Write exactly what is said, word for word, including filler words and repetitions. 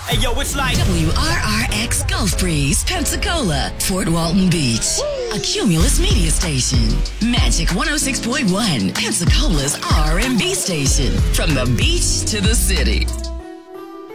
Hey, yo, it's like W R R X Gulf Breeze, Pensacola, Fort Walton Beach. A Cumulus media station. Magic one oh six point one, Pensacola's R and B station. From the beach to the city.